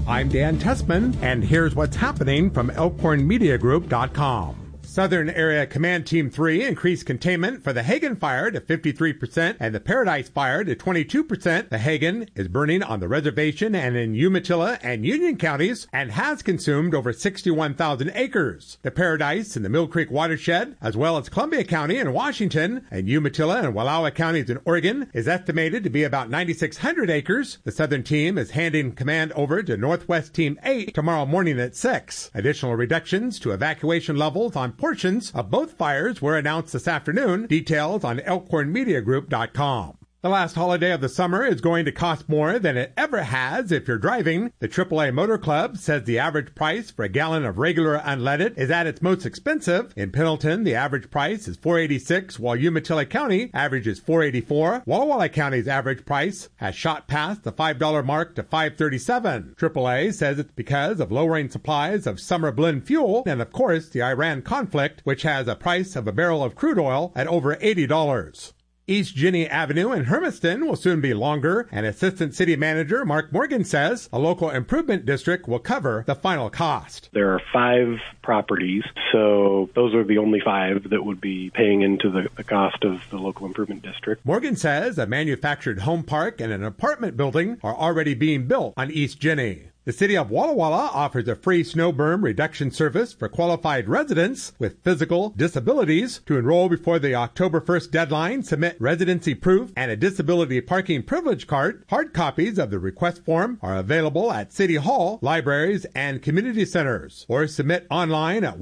I'm Dan Tessman, and here's what's happening from ElkhornMediaGroup.com. Southern Area Command Team 3 increased containment for the Hagen fire to 53% and the Paradise fire to 22%. The Hagen is burning on the reservation and in Umatilla and Union counties and has consumed over 61,000 acres. The Paradise in the Mill Creek watershed, as well as Columbia County in Washington and Umatilla and Wallowa counties in Oregon, is estimated to be about 9,600 acres. The Southern Team is handing command over to Northwest Team 8 tomorrow morning at 6. Additional reductions to evacuation levels on portions of both fires were announced this afternoon. Details on ElkhornMediaGroup.com. The last holiday of the summer is going to cost more than it ever has if you're driving. The AAA Motor Club says the average price for a gallon of regular unleaded is at its most expensive. In Pendleton, the average price is $4.86, while Umatilla County average is $4.84. Walla Walla County's average price has shot past the $5 mark to $5.37. AAA says it's because of lowering supplies of summer blend fuel and, of course, the Iran conflict, which has a price of a barrel of crude oil at over $80. East Ginny Avenue in Hermiston will soon be longer, and Assistant City Manager Mark Morgan says a local improvement district will cover the final cost. There are 5 properties, so those are the only 5 that would be paying into the cost of the local improvement district. Morgan says a manufactured home park and an apartment building are already being built on East Ginny. The city of Walla Walla offers a free snow berm reduction service for qualified residents with physical disabilities. To enroll before the October 1st deadline, submit residency proof and a disability parking privilege card. Hard copies of the request form are available at City Hall, libraries, and community centers, or submit online at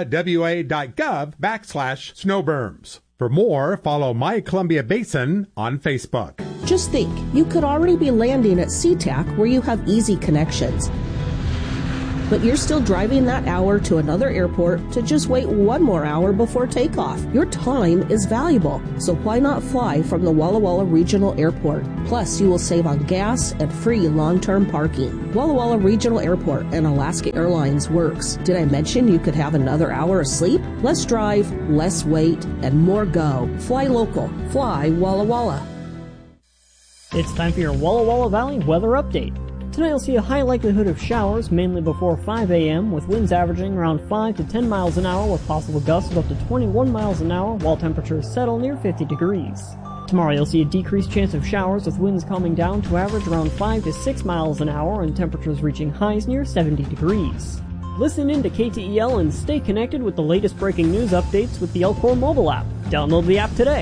wallawallawa.gov/snowberms. For more, follow My Columbia Basin on Facebook. Just think, you could already be landing at SeaTac where you have easy connections. But you're still driving that hour to another airport to just wait one more hour before takeoff. Your time is valuable, so why not fly from the Walla Walla Regional Airport? Plus, you will save on gas and free long-term parking. Walla Walla Regional Airport and Alaska Airlines works. Did I mention you could have another hour of sleep? Less drive, less wait, and more go. Fly local. Fly Walla Walla. It's time for your Walla Walla Valley weather update. Tonight you'll see a high likelihood of showers, mainly before 5 a.m., with winds averaging around 5 to 10 miles an hour with possible gusts of up to 21 miles an hour, while temperatures settle near 50 degrees. Tomorrow you'll see a decreased chance of showers with winds calming down to average around 5 to 6 miles an hour and temperatures reaching highs near 70 degrees. Listen in to KTEL and stay connected with the latest breaking news updates with the Elkhorn mobile app. Download the app today.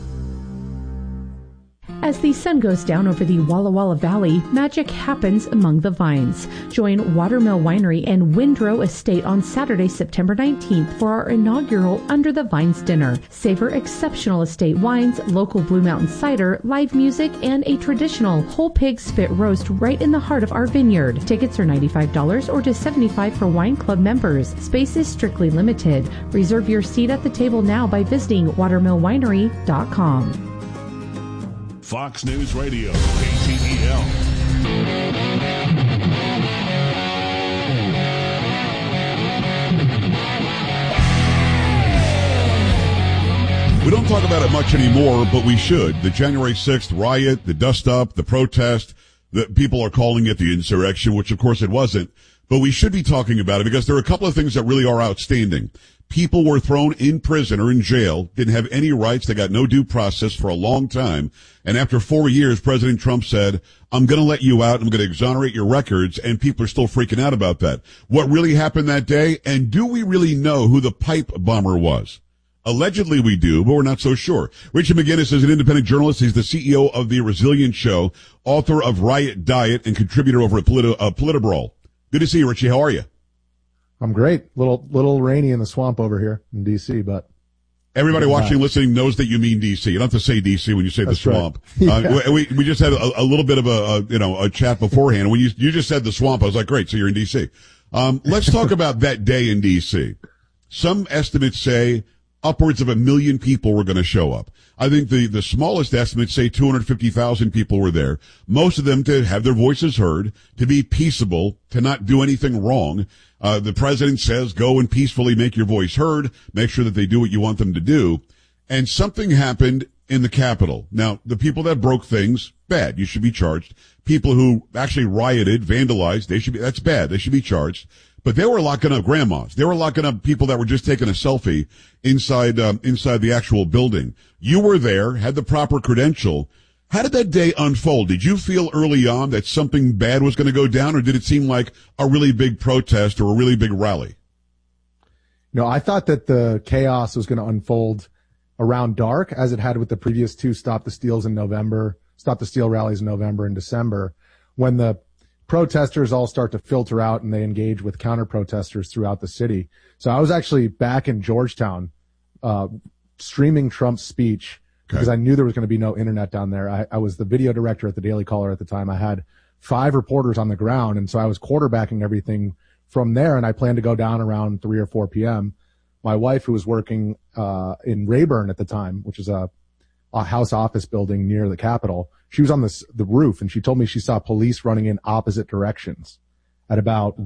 As the sun goes down over the Walla Walla Valley, magic happens among the vines. Join Watermill Winery and Windrow Estate on Saturday, September 19th for our inaugural Under the Vines dinner. Savor exceptional estate wines, local Blue Mountain cider, live music, and a traditional whole pig spit roast right in the heart of our vineyard. Tickets are $95 or just $75 for wine club members. Space is strictly limited. Reserve your seat at the table now by visiting watermillwinery.com. Fox News Radio, KTEL. We don't talk about it much anymore, but we should. The January 6th riot, the dust-up, the protest, the people are calling it the insurrection, which of course it wasn't. But we should be talking about it because there are a couple of things that really are outstanding. People were thrown in prison or in jail, didn't have any rights, they got no due process for a long time. And after 4 years, President Trump said, I'm going to let you out, I'm going to exonerate your records, and people are still freaking out about that. What really happened that day, and do we really know who the pipe bomber was? Allegedly we do, but we're not so sure. Richard McGinnis is an independent journalist. He's the CEO of The Resilient Show, author of Riot Diet, and contributor over at Politibrawl. Good to see you, Richie. How are you? I'm great. Little rainy in the swamp over here in D.C., but everybody watching and listening knows that you mean D.C. You don't have to say D.C. when you say the swamp. Right. Yeah. We just had a little bit of a chat beforehand. When you just said the swamp, I was like, great, so you're in D.C. Let's talk about that day in D.C. Some estimates say upwards of 1 million people were going to show up. I think the smallest estimates say 250,000 people were there. Most of them to have their voices heard, to be peaceable, to not do anything wrong. The president says go and peacefully make your voice heard, make sure that they do what you want them to do. And something happened in the Capitol. Now, the people that broke things, bad. You should be charged. People who actually rioted, vandalized, that's bad. They should be charged. But they were locking up grandmas. They were locking up people that were just taking a selfie inside the actual building. You were there, had the proper credential. How did that day unfold? Did you feel early on that something bad was going to go down, or did it seem like a really big protest or a really big rally? No, I thought that the chaos was going to unfold around dark, as it had with the previous two Stop the Steal rallies in November and December, when the protesters all start to filter out and they engage with counter protesters throughout the city. So I was actually back in Georgetown, streaming Trump's speech because I knew there was going to be no internet down there. I was the video director at the Daily Caller at the time. I had 5 reporters on the ground, and so I was quarterbacking everything from there, and I planned to go down around 3 or 4 p.m. My wife, who was working in Rayburn at the time, which is a house office building near the Capitol, she was on the roof, and she told me she saw police running in opposite directions at about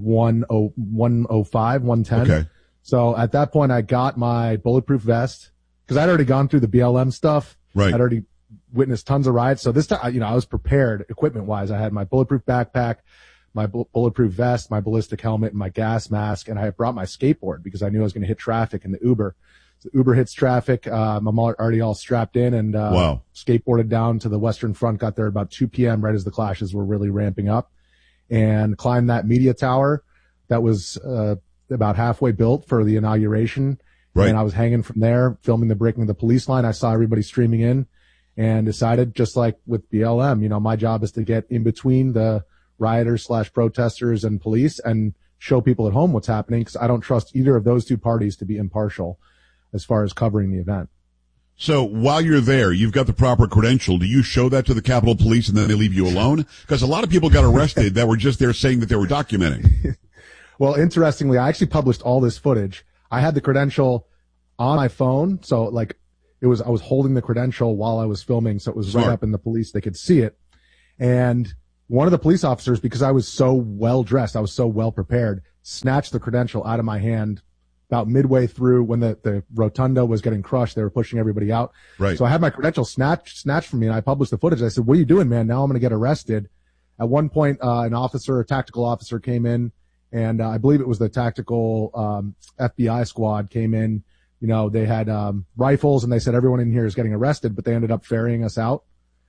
1:05, 1:10. Okay. So at that point, I got my bulletproof vest because I'd already gone through the BLM stuff. Right. I'd already witnessed tons of riots. So this time, I was prepared equipment-wise. I had my bulletproof backpack, my bulletproof vest, my ballistic helmet, and my gas mask, and I brought my skateboard because I knew I was going to hit traffic in the Uber. So Uber hits traffic. I'm already all strapped in and skateboarded down to the Western Front, got there about 2 p.m. right as the clashes were really ramping up, and climbed that media tower that was about halfway built for the inauguration. Right. And I was hanging from there, filming the breaking of the police line. I saw everybody streaming in and decided, just like with BLM, my job is to get in between the rioters / protesters and police and show people at home what's happening, because I don't trust either of those two parties to be impartial as far as covering the event. So while you're there, you've got the proper credential. Do you show that to the Capitol Police and then they leave you alone? Because a lot of people got arrested that were just there saying that they were documenting. Well, interestingly, I actually published all this footage. I had the credential on my phone, so I was holding the credential while I was filming, so it was right up in the police. They could see it. And one of the police officers, because I was so well dressed, I was so well prepared, snatched the credential out of my hand about midway through when the rotunda was getting crushed. They were pushing everybody out. Right. So I had my credential snatched from me, and I published the footage. I said, "What are you doing, man? Now I'm going to get arrested." At one point, a tactical officer came in, and I believe it was the tactical FBI squad came in. They had rifles, and they said everyone in here is getting arrested, but they ended up ferrying us out.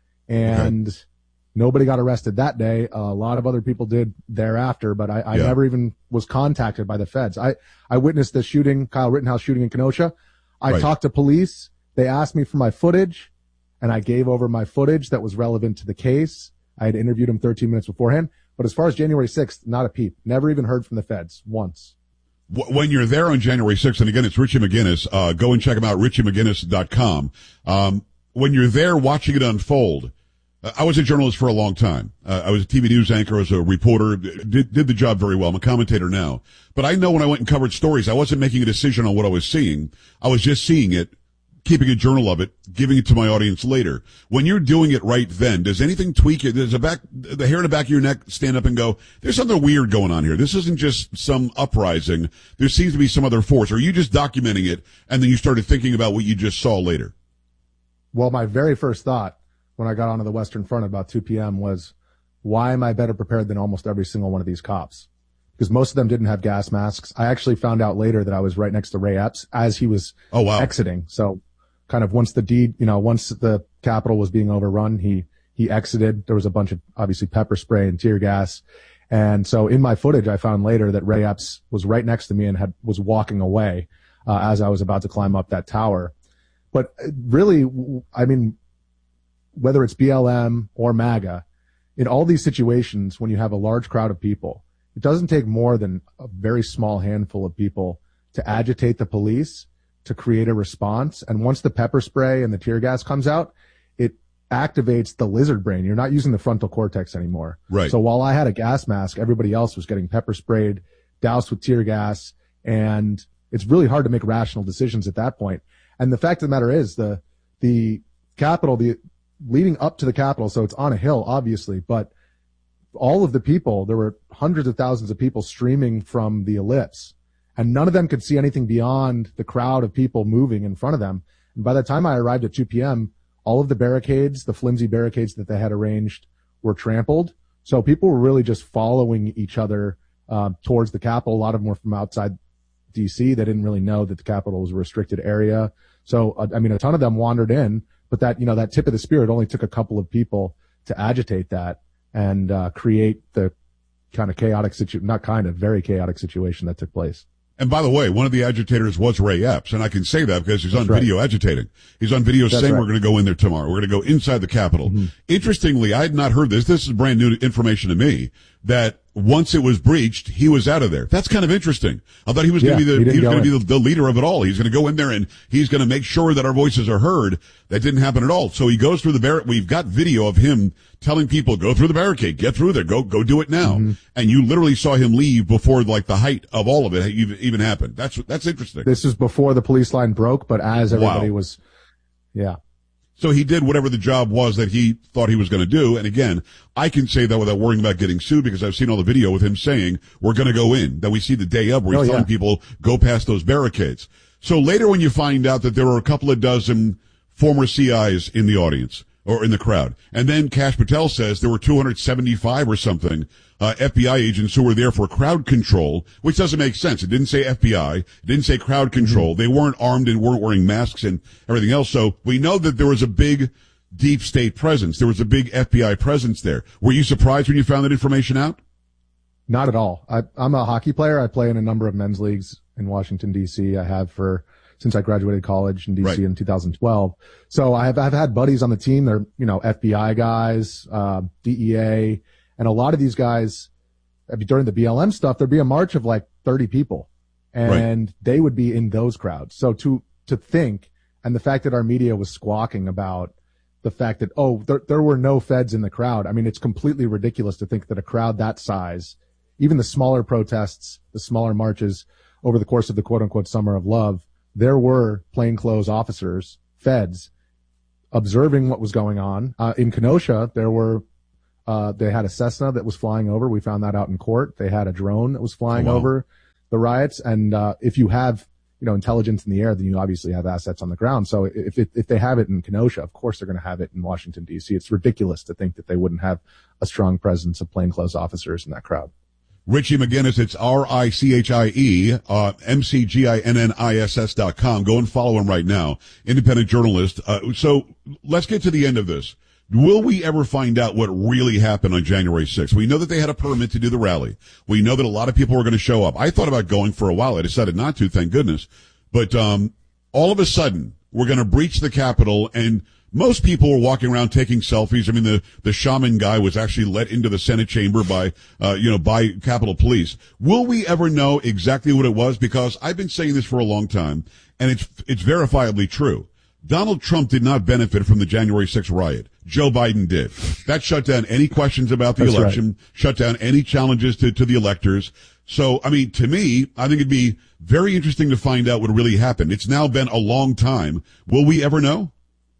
And nobody got arrested that day. A lot of other people did thereafter, but I never even was contacted by the feds. I witnessed the shooting, Kyle Rittenhouse shooting in Kenosha. I talked to police. They asked me for my footage, and I gave over my footage that was relevant to the case. I had interviewed him 13 minutes beforehand. But as far as January 6th, not a peep. Never even heard from the feds once. When you're there on January 6th, and again, it's Richie McGinnis, go and check him out, RichieMcGinnis.com. When you're there watching it unfold, I was a journalist for a long time. I was a TV news anchor, I was a reporter, did the job very well. I'm a commentator now. But I know when I went and covered stories, I wasn't making a decision on what I was seeing. I was just seeing it, keeping a journal of it, giving it to my audience later. When you're doing it right then, does anything tweak it? Does the hair in the back of your neck stand up and go, there's something weird going on here? This isn't just some uprising. There seems to be some other force. Or are you just documenting it and then you started thinking about what you just saw later? Well, my very first thought when I got onto the Western Front at about 2 p.m. was, why am I better prepared than almost every single one of these cops? Because most of them didn't have gas masks. I actually found out later that I was right next to Ray Epps as he was exiting. So kind of once the Capitol was being overrun, he exited. There was a bunch of obviously pepper spray and tear gas. And so in my footage, I found later that Ray Epps was right next to me and was walking away, as I was about to climb up that tower. But really, I mean, whether it's BLM or MAGA, in all these situations, when you have a large crowd of people, it doesn't take more than a very small handful of people to agitate the police, to create a response. And once the pepper spray and the tear gas comes out, it activates the lizard brain. You're not using the frontal cortex anymore. Right. So while I had a gas mask, everybody else was getting pepper sprayed, doused with tear gas, and it's really hard to make rational decisions at that point. And the fact of the matter is the Capitol, leading up to the Capitol, so it's on a hill, obviously, but all of the people, there were hundreds of thousands of people streaming from the ellipse, and none of them could see anything beyond the crowd of people moving in front of them. And by the time I arrived at 2 p.m., all of the barricades, the flimsy barricades that they had arranged, were trampled. So people were really just following each other towards the Capitol. A lot of them were from outside D.C. They didn't really know that the Capitol was a restricted area. So, I mean, a ton of them wandered in, but that, that tip of the spear, it only took a couple of people to agitate that and create the kind of very chaotic situation that took place. And by the way, one of the agitators was Ray Epps, and I can say that because he's on video agitating. He's on video saying we're going to go in there tomorrow. We're going to go inside the Capitol. Mm-hmm. Interestingly, I had not heard this. This is brand new information to me, that once it was breached, he was out of there. That's kind of interesting. I thought he was going to be the leader of it all. He's going to go in there and he's going to make sure that our voices are heard. That didn't happen at all. So he goes through the barricade. We've got video of him telling people, go through the barricade, get through there, go do it now. Mm-hmm. And you literally saw him leave before like the height of all of it even happened. That's interesting. This is before the police line broke, but as everybody was, yeah. So he did whatever the job was that he thought he was going to do. And again, I can say that without worrying about getting sued because I've seen all the video with him saying, we're going to go in. That we see the day of where he's telling people, go past those barricades. So later when you find out that there were a couple of dozen former CIs in the audience or in the crowd, and then Kash Patel says there were 275 or something FBI agents who were there for crowd control, which doesn't make sense. It didn't say FBI. It didn't say crowd control. Mm-hmm. They weren't armed and weren't wearing masks and everything else. So we know that there was a big deep state presence. There was a big FBI presence there. Were you surprised when you found that information out? Not at all. I'm a hockey player. I play in a number of men's leagues in Washington, D.C. I have since I graduated college in D.C. in 2012. So I've had buddies on the team. They're, FBI guys, DEA. And a lot of these guys, during the BLM stuff, there'd be a march of like 30 people and they would be in those crowds. So to think, and the fact that our media was squawking about the fact that, there were no feds in the crowd. I mean, it's completely ridiculous to think that a crowd that size, even the smaller protests, the smaller marches over the course of the quote unquote summer of love, there were plainclothes officers, feds, observing what was going on. In Kenosha, there were, they had a Cessna that was flying over. We found that out in court. They had a drone that was flying over the riots. And, if you have, intelligence in the air, then you obviously have assets on the ground. So if they have it in Kenosha, of course they're going to have it in Washington, D.C. It's ridiculous to think that they wouldn't have a strong presence of plainclothes officers in that crowd. Richie McGinnis, it's RICHIE, MCGINNISS.com. Go and follow him right now. Independent journalist. So let's get to the end of this. Will we ever find out what really happened on January 6th? We know that they had a permit to do the rally. We know that a lot of people were going to show up. I thought about going for a while. I decided not to, thank goodness. But all of a sudden, we're going to breach the Capitol, and most people were walking around taking selfies. I mean, the shaman guy was actually let into the Senate chamber by Capitol Police. Will we ever know exactly what it was? Because I've been saying this for a long time, and it's verifiably true. Donald Trump did not benefit from the January 6th riot. Joe Biden did. That shut down any questions about the election, shut down any challenges to the electors. So, I mean, to me, I think it'd be very interesting to find out what really happened. It's now been a long time. Will we ever know?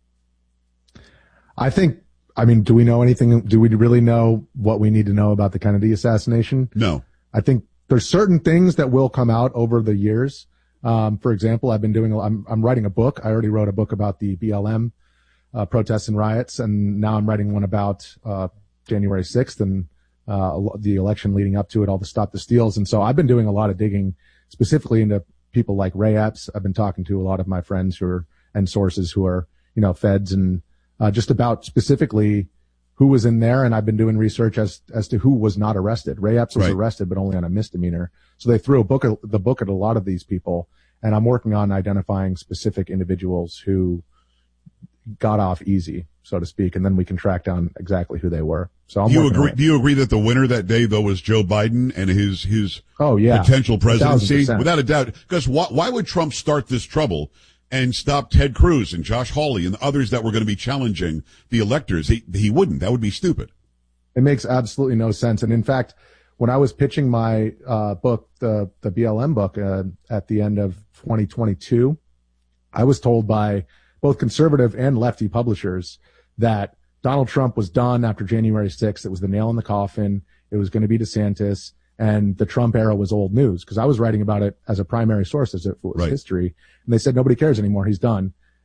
Do we know anything? Do we really know what we need to know about the Kennedy assassination? No. I think there's certain things that will come out over the years. For example, I'm writing a book. I already wrote a book about the BLM protests and riots, and now I'm writing one about January 6th and the election leading up to it, all the Stop the Steals. And so I've been doing a lot of digging specifically into people like Ray Epps. I've been talking to a lot of my friends and sources who are, feds, and just about specifically who was in there. And I've been doing research as to who was not arrested. Ray Epps was arrested, but only on a misdemeanor. So they threw the book at a lot of these people. And I'm working on identifying specific individuals who got off easy, so to speak. And then we can track down exactly who they were. So do you agree that the winner that day, though, was Joe Biden and his potential presidency? 1,000%. Without a doubt. Because why would Trump start this trouble and stop Ted Cruz and Josh Hawley and others that were going to be challenging the electors? He wouldn't. That would be stupid. It makes absolutely no sense. And in fact, when I was pitching my book, the BLM book, at the end of 2022, I was told by both conservative and lefty publishers that Donald Trump was done after January 6th. It was the nail in the coffin. It was going to be DeSantis, and the Trump era was old news, because I was writing about it as a primary source, as if it was history. And they said, nobody cares anymore. He's done.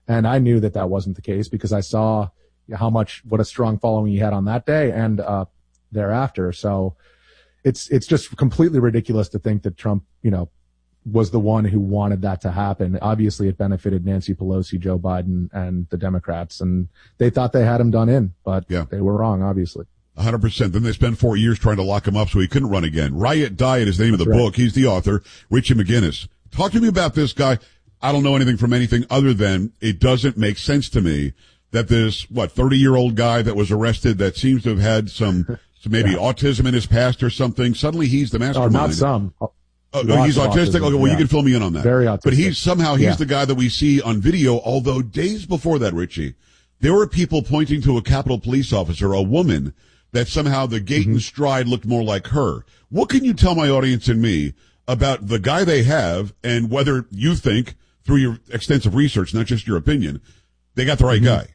And I knew that wasn't the case because I saw what a strong following he had on that day and thereafter. So it's just completely ridiculous to think that Trump, was the one who wanted that to happen. Obviously, it benefited Nancy Pelosi, Joe Biden, and the Democrats, and they thought they had him done in, but they were wrong, obviously. 100%. Then they spent 4 years trying to lock him up so he couldn't run again. Riot Diet is the name of the book. He's the author, Richie McGinnis. Talk to me about this guy. I don't know anything from anything other than it doesn't make sense to me that this, 30-year-old guy that was arrested that seems to have had some maybe autism in his past or something, suddenly he's the mastermind. Oh, not some. Oh, no, he's autistic? Okay, well, you can fill me in on that. Very autistic. But he's the guy that we see on video, although days before that, Richie, there were people pointing to a Capitol Police officer, a woman, that somehow the gait and stride looked more like her. What can you tell my audience and me about the guy they have and whether you think, through your extensive research, not just your opinion, they got the right guy?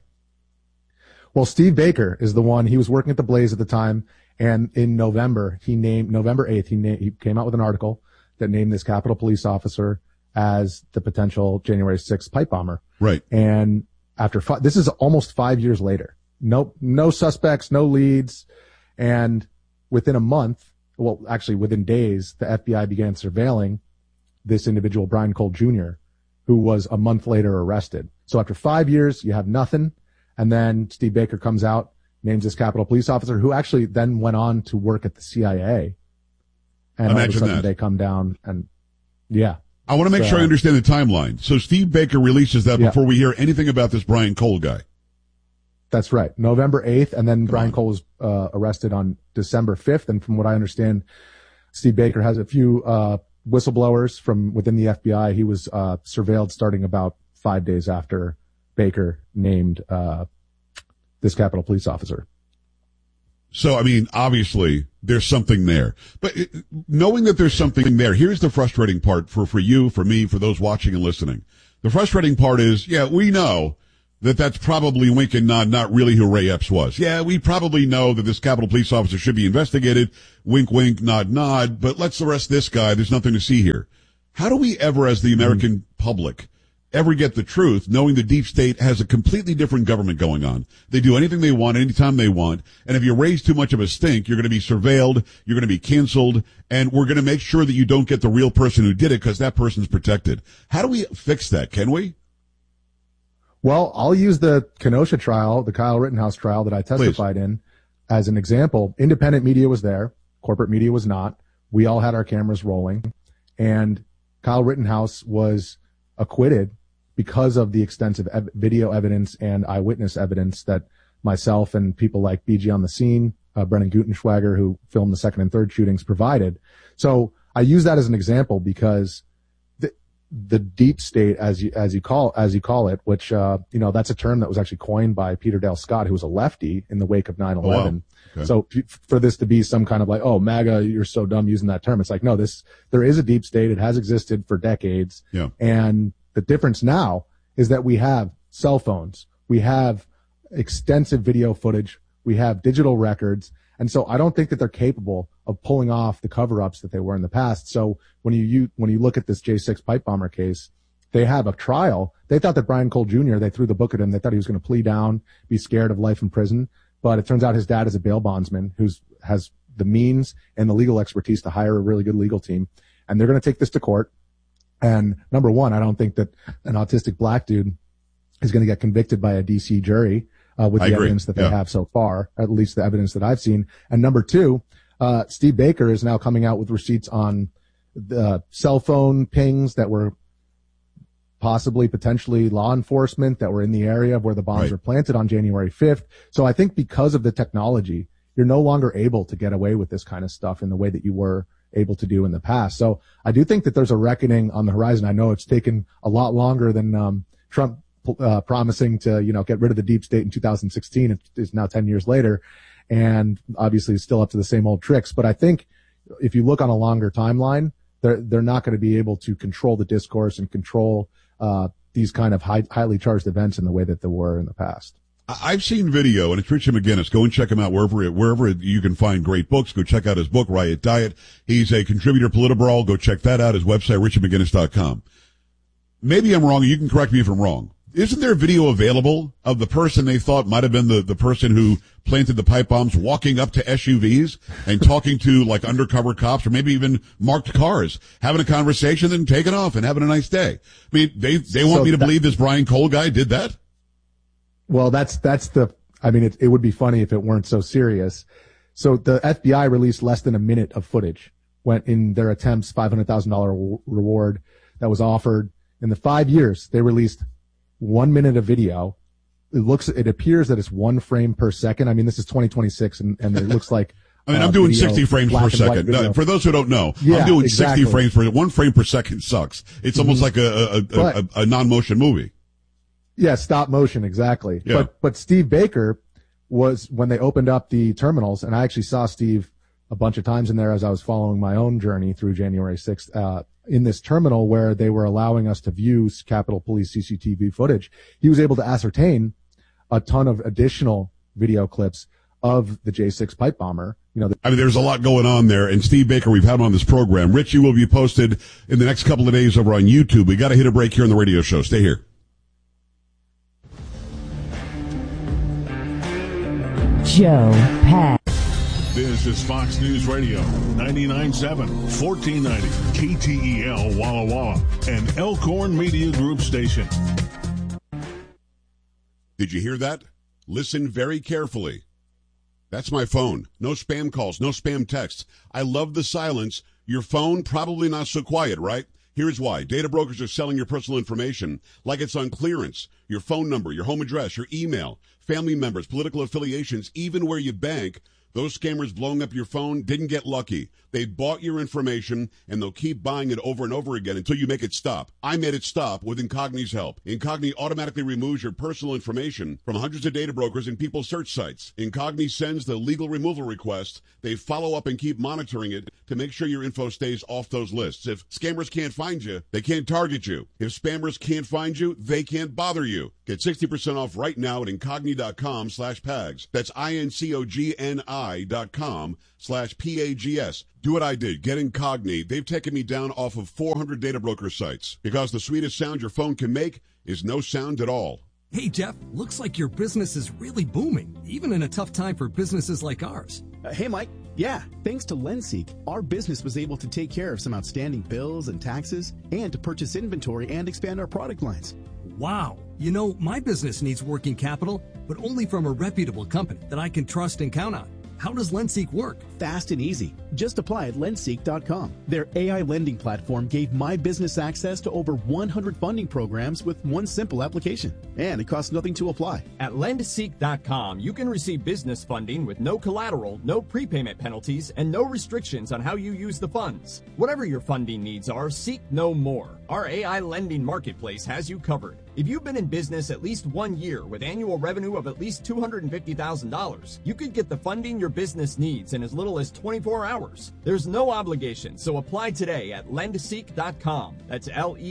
Well, Steve Baker is the one. He was working at the Blaze at the time, and in November 8th, he came out with an article that named this Capitol Police officer as the potential January 6th pipe bomber. Right. And this is almost 5 years later. No suspects, no leads. And within a month, within days, the FBI began surveilling this individual, Brian Cole Jr., who was a month later arrested. So after 5 years, you have nothing. And then Steve Baker comes out, names this Capitol Police officer, who actually then went on to work at the CIA. And all of a sudden they come down and, I want to make sure I understand the timeline. So Steve Baker releases that before we hear anything about this Brian Cole guy. That's right. November 8th. And then Brian Cole was arrested on December 5th. And from what I understand, Steve Baker has a few whistleblowers from within the FBI. He was surveilled starting about 5 days after Baker named this Capitol Police officer. So, obviously, there's something there. But knowing that there's something there, here's the frustrating part for you, for me, for those watching and listening. The frustrating part is, we know that that's probably wink and nod, not really who Ray Epps was. Yeah, we probably know that this Capitol Police officer should be investigated. Wink, wink, nod, nod. But let's arrest this guy. There's nothing to see here. How do we ever, as the American public, ever get the truth, knowing the deep state has a completely different government going on? They do anything they want, anytime they want. And if you raise too much of a stink, you're going to be surveilled, you're going to be canceled, and we're going to make sure that you don't get the real person who did it because that person's protected. How do we fix that? Can we? Well, I'll use the Kenosha trial, the Kyle Rittenhouse trial that I testified in as an example. Independent media was there. Corporate media was not. We all had our cameras rolling. And Kyle Rittenhouse was acquitted because of the extensive video evidence and eyewitness evidence that myself and people like BG on the Scene, Brennan Gutenschwager, who filmed the second and third shootings, provided. So I use that as an example because the deep state, as you call it, which that's a term that was actually coined by Peter Dale Scott, who was a lefty in the wake of 9/11. Oh, wow. Okay. So for this to be some kind of like, oh, MAGA, you're so dumb using that term. It's like, no, there is a deep state. It has existed for decades. Yeah. And the difference now is that we have cell phones. We have extensive video footage. We have digital records. And so I don't think that they're capable of pulling off the cover-ups that they were in the past. So when you look at this J6 pipe bomber case, they have a trial. They thought that Brian Cole Jr., they threw the book at him. They thought he was going to plea down, be scared of life in prison. But it turns out his dad is a bail bondsman who has the means and the legal expertise to hire a really good legal team. And they're going to take this to court. And number one, I don't think that an autistic black dude is going to get convicted by a DC jury with the evidence that they have so far, at least the evidence that I've seen. And number two, Steve Baker is now coming out with receipts on the cell phone pings that were potentially law enforcement that were in the area where the bombs were planted on January 5th. So I think because of the technology, you're no longer able to get away with this kind of stuff in the way that you were able to do in the past. So I do think that there's a reckoning on the horizon. I know it's taken a lot longer than Trump promising to, get rid of the deep state in 2016. It is now 10 years later. And obviously it's still up to the same old tricks. But I think if you look on a longer timeline, they're not going to be able to control the discourse and control these kind of highly charged events in the way that they were in the past. I've seen video, and it's Richie McGinnis. Go and check him out wherever you can find great books. Go check out his book, Riot Diet. He's a contributor, Politibrawl. Go check that out. His website, RichieMcGinnis.com. Maybe I'm wrong. You can correct me if I'm wrong. Isn't there video available of the person they thought might have been the person who planted the pipe bombs walking up to SUVs and talking to like undercover cops or maybe even marked cars, having a conversation and taking off and having a nice day? I mean, they want me to believe this Brian Cole guy did that? Well, it would be funny if it weren't so serious. So the FBI released less than a minute of footage went in their attempts, $500,000 reward that was offered. In the 5 years, they released 1 minute of video. It appears that it's 1 frame per second. I mean, this is 2026 and it looks like, I'm doing 60 frames per second. For those who don't know, I'm doing 60 frames per 1 frame per second sucks. It's almost like a non-motion movie. Yeah, stop motion, exactly. Yeah. But Steve Baker was, when they opened up the terminals, and I actually saw Steve a bunch of times in there as I was following my own journey through January 6th, in this terminal where they were allowing us to view Capitol Police CCTV footage. He was able to ascertain a ton of additional video clips of the J6 pipe bomber. There's a lot going on there, and Steve Baker, we've had him on this program. Richie will be posted in the next couple of days over on YouTube. We got to hit a break here on the radio show. Stay here. Joe Pags. This is Fox News Radio, 99.7, 1490, KTEL Walla Walla, and Elkhorn Media Group station. Did you hear that? Listen very carefully. That's my phone. No spam calls, no spam texts. I love the silence. Your phone, probably not so quiet, right? Here's why. Data brokers are selling your personal information like it's on clearance. Your phone number, your home address, your email, family members, political affiliations, even where you bank. Those scammers blowing up your phone didn't get lucky. They bought your information, and they'll keep buying it over and over again until you make it stop. I made it stop with Incogni's help. Incogni automatically removes your personal information from hundreds of data brokers and people's search sites. Incogni sends the legal removal request. They follow up and keep monitoring it to make sure your info stays off those lists. If scammers can't find you, they can't target you. If spammers can't find you, they can't bother you. Get 60% off right now at Incogni.com/PAGS. That's INCOGNI.com/PAGS. Do what I did. Get Incogni. They've taken me down off of 400 data broker sites because the sweetest sound your phone can make is no sound at all. Hey, Jeff, looks like your business is really booming, even in a tough time for businesses like ours. Hey, Mike. Yeah, thanks to Lenseek, our business was able to take care of some outstanding bills and taxes and to purchase inventory and expand our product lines. Wow. You know, my business needs working capital, but only from a reputable company that I can trust and count on. How does Lenseek work? Fast and easy. Just apply at Lenseek.com. Their AI lending platform gave my business access to over 100 funding programs with one simple application. And it costs nothing to apply. At Lendseek.com, you can receive business funding with no collateral, no prepayment penalties, and no restrictions on how you use the funds. Whatever your funding needs are, seek no more. Our AI lending marketplace has you covered. If you've been in business at least 1 year with annual revenue of at least $250,000, you could get the funding your business needs in as little as 24 hours. There's no obligation, so apply today at Lendseek.com. That's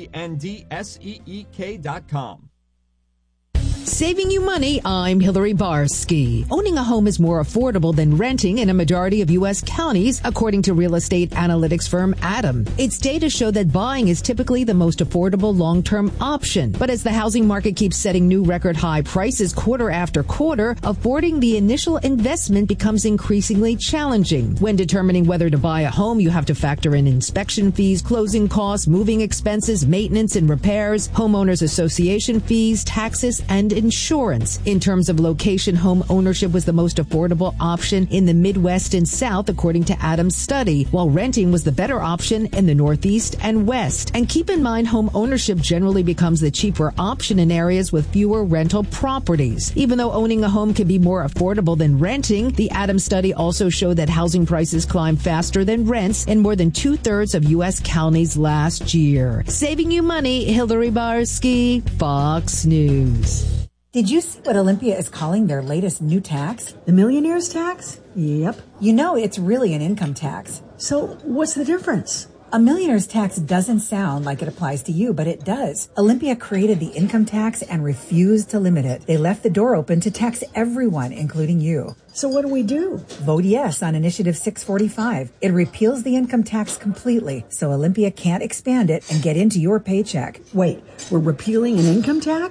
LENDSEEK.com. Saving you money, I'm Hillary Barsky. Owning a home is more affordable than renting in a majority of U.S. counties, according to real estate analytics firm Adam. Its data show that buying is typically the most affordable long-term option. But as the housing market keeps setting new record high prices quarter after quarter, affording the initial investment becomes increasingly challenging. When determining whether to buy a home, you have to factor in inspection fees, closing costs, moving expenses, maintenance and repairs, homeowners association fees, taxes, and insurance. In terms of location, home ownership was the most affordable option in the Midwest and South, according to Adam's study, while renting was the better option in the Northeast and West. And keep in mind, home ownership generally becomes the cheaper option in areas with fewer rental properties. Even though owning a home can be more affordable than renting, the Adams study also showed that housing prices climbed faster than rents in more than 2/3 of U.S. counties last year. Saving you money, Hillary Barsky, Fox News. Did you see what Olympia is calling their latest new tax? The millionaire's tax? Yep. You know it's really an income tax. So what's the difference? A millionaire's tax doesn't sound like it applies to you, but it does. Olympia created the income tax and refused to limit it. They left the door open to tax everyone, including you. So what do we do? Vote yes on Initiative 645. It repeals the income tax completely, so Olympia can't expand it and get into your paycheck. Wait, we're repealing an income tax?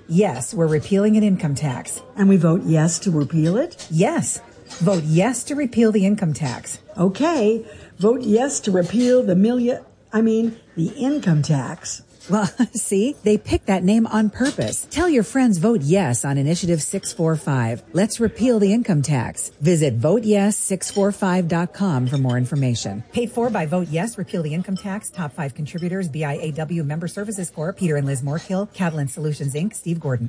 Yes, we're repealing an income tax. And we vote yes to repeal it? Yes. Vote yes to repeal the income tax. Okay. Vote yes to repeal the income tax. Well, see, they picked that name on purpose. Tell your friends vote yes on Initiative 645. Let's repeal the income tax. Visit voteyes645.com for more information. Paid for by Vote Yes, Repeal the Income Tax. Top 5 contributors, BIAW Member Services Corp., Peter and Liz Moorkill, Catalan Solutions, Inc., Steve Gordon.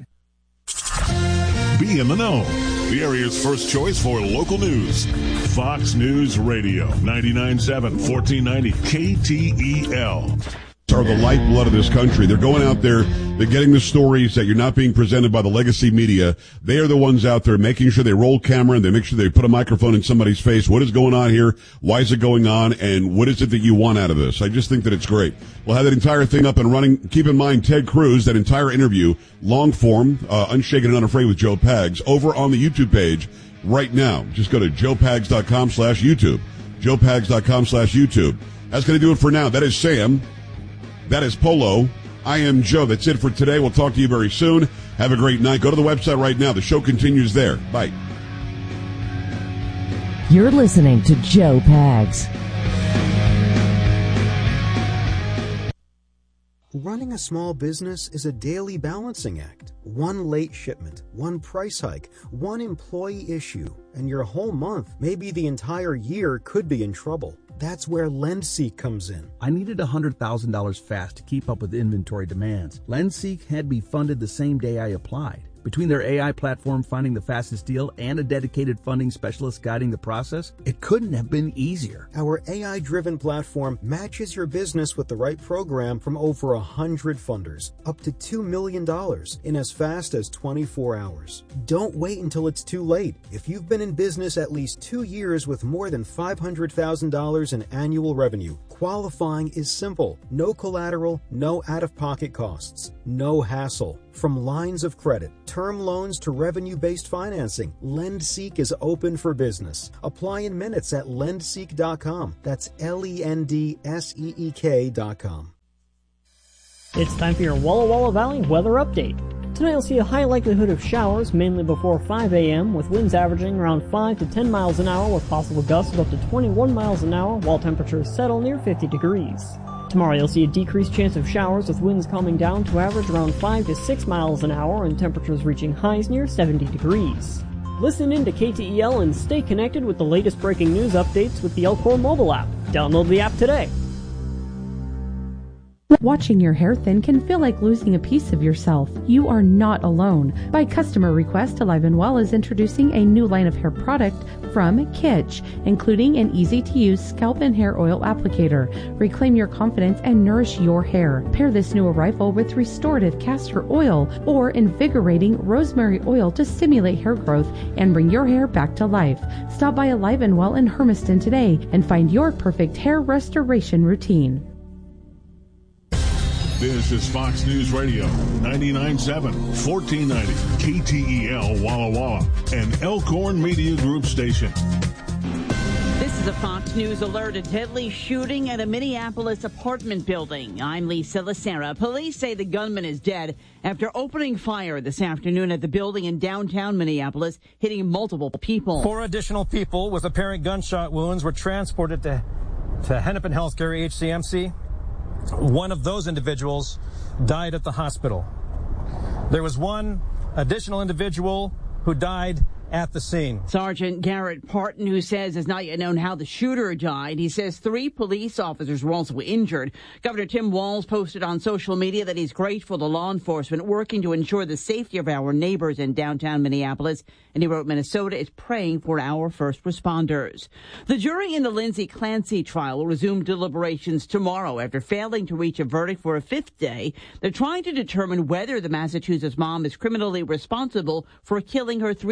Be in the know. The area's first choice for local news. Fox News Radio, 99.7, 1490 KTEL. Are the lifeblood of this country. They're going out there, they're getting the stories that you're not being presented by the legacy media. They are the ones out there making sure they roll camera and they make sure they put a microphone in somebody's face. What is going on here? Why is it going on? And what is it that you want out of this? I just think that it's great. We'll have that entire thing up and running. Keep in mind, Ted Cruz, that entire interview, long form, Unshaken and Unafraid with Joe Pags, over on the YouTube page right now. Just go to joepags.com/YouTube. joepags.com/YouTube. That's going to do it for now. That is Sam. That is Polo. I am Joe. That's it for today. We'll talk to you very soon. Have a great night. Go to the website right now. The show continues there. Bye. You're listening to Joe Pags. Running a small business is a daily balancing act. One late shipment, one price hike, one employee issue, and your whole month, maybe the entire year, could be in trouble. That's where LendSeek comes in. I needed $100,000 fast to keep up with inventory demands. LendSeek had me funded the same day I applied. Between their AI platform finding the fastest deal and a dedicated funding specialist guiding the process, it couldn't have been easier. Our AI-driven platform matches your business with the right program from over 100 funders, up to $2 million in as fast as 24 hours. Don't wait until it's too late. If you've been in business at least 2 years with more than $500,000 in annual revenue, qualifying is simple. No collateral, no out-of-pocket costs, no hassle. From lines of credit, term loans to revenue-based financing, LendSeek is open for business. Apply in minutes at lendseek.com. That's LENDSEEK.com. It's time for your Walla Walla Valley weather update. Tonight you'll see a high likelihood of showers, mainly before 5 a.m., with winds averaging around 5 to 10 miles an hour with possible gusts of up to 21 miles an hour, while temperatures settle near 50 degrees. Tomorrow you'll see a decreased chance of showers with winds calming down to average around 5 to 6 miles an hour and temperatures reaching highs near 70 degrees. Listen in to KTEL and stay connected with the latest breaking news updates with the Elcor mobile app. Download the app today. Watching your hair thin can feel like losing a piece of yourself. You are not alone. By customer request, Alive & Well is introducing a new line of hair product from Kitsch, including an easy-to-use scalp and hair oil applicator. Reclaim your confidence and nourish your hair. Pair this new arrival with restorative castor oil or invigorating rosemary oil to stimulate hair growth and bring your hair back to life. Stop by Alive & Well in Hermiston today and find your perfect hair restoration routine. This is Fox News Radio, 99.7, 1490, KTEL Walla Walla, an Elkhorn Media Group station. This is a Fox News alert. A deadly shooting at a Minneapolis apartment building. I'm Lisa Lacera. Police say the gunman is dead after opening fire this afternoon at the building in downtown Minneapolis, hitting multiple people. 4 additional people with apparent gunshot wounds were transported to Hennepin Healthcare HCMC. One of those individuals died at the hospital. There was one additional individual who died at the scene. Sergeant Garrett Parton, who says it's not yet known how the shooter died. He says 3 police officers were also injured. Governor Tim Walz posted on social media that he's grateful to law enforcement working to ensure the safety of our neighbors in downtown Minneapolis. And he wrote, Minnesota is praying for our first responders. The jury in the Lindsay Clancy trial will resume deliberations tomorrow after failing to reach a verdict for a 5th day. They're trying to determine whether the Massachusetts mom is criminally responsible for killing her 3 children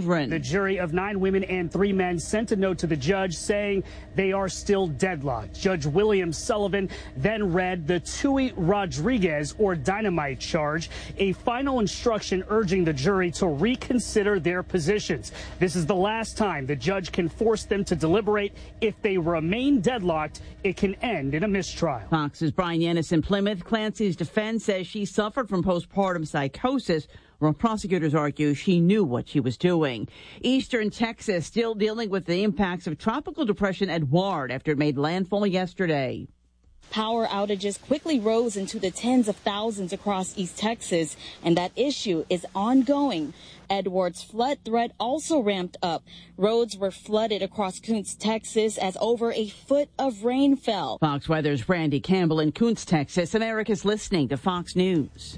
children. The jury of 9 women and 3 men sent a note to the judge saying they are still deadlocked. Judge William Sullivan then read the Tui Rodriguez or dynamite charge, a final instruction urging the jury to reconsider their positions. This is the last time the judge can force them to deliberate. If they remain deadlocked, it can end in a mistrial. Fox's Brian Yanis in Plymouth. Clancy's defense says she suffered from postpartum psychosis, while prosecutors argue she knew what she was doing. Eastern Texas still dealing with the impacts of Tropical Depression Edouard after it made landfall yesterday. Power outages quickly rose into the tens of thousands across East Texas, and that issue is ongoing. Edouard's flood threat also ramped up. Roads were flooded across Kuntz, Texas, as over a foot of rain fell. Fox Weather's Brandy Campbell in Kuntz, Texas. America's listening to Fox News.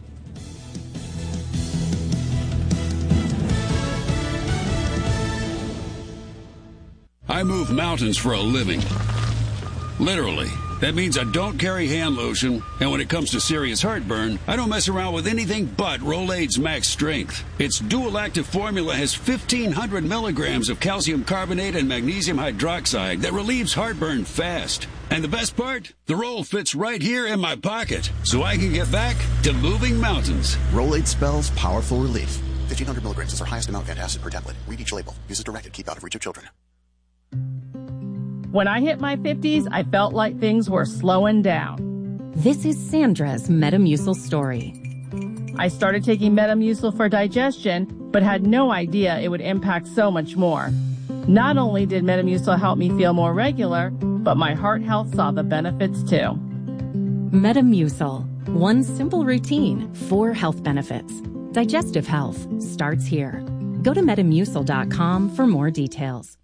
I move mountains for a living. Literally. That means I don't carry hand lotion, and when it comes to serious heartburn, I don't mess around with anything but Rolaids Max Strength. Its dual-active formula has 1,500 milligrams of calcium carbonate and magnesium hydroxide that relieves heartburn fast. And the best part? The roll fits right here in my pocket, so I can get back to moving mountains. Rolaids spells powerful relief. 1,500 milligrams is our highest amount of antacid per tablet. Read each label. Use as directed. Keep out of reach of children. When I hit my 50s, I felt like things were slowing down. This is Sandra's Metamucil story. I started taking Metamucil for digestion, but had no idea it would impact so much more. Not only did Metamucil help me feel more regular, but my heart health saw the benefits too. Metamucil. One simple routine, 4 health benefits. Digestive health starts here. Go to Metamucil.com for more details.